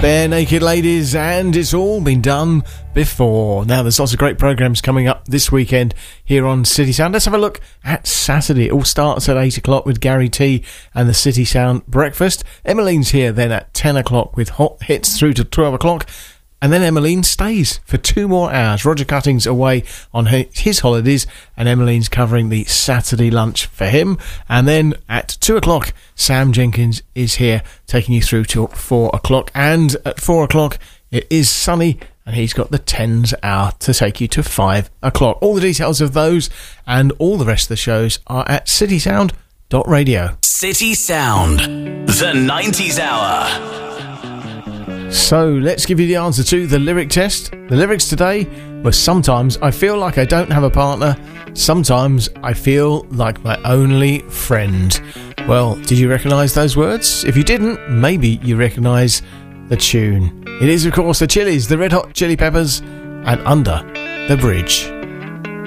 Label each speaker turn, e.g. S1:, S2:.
S1: Bare Naked Ladies, and it's all been done before. Now, there's lots of great programmes coming up this weekend here on City Sound. Let's have a look at Saturday. It all starts at 8 o'clock with Gary T and the City Sound Breakfast. Emmeline's here then at 10 o'clock with Hot Hits through to 12 o'clock. And then Emmeline stays for 2 more hours. Roger Cutting's away on his holidays, and Emmeline's covering the Saturday lunch for him. And then at 2 o'clock, Sam Jenkins is here, taking you through till 4 o'clock. And at 4 o'clock, it is Sunny, and he's got the Tens hour to take you to 5 o'clock. All the details of those and all the rest of the shows are at citysound.radio.
S2: City Sound, the 90s hour.
S1: So let's give you the answer to the lyric test. The lyrics today were: sometimes I feel like I don't have a partner, sometimes I feel like my only friend. Well, did you recognise those words? If you didn't, maybe you recognise the tune. It is, of course, the Chili's, the Red Hot Chili Peppers, and Under the Bridge.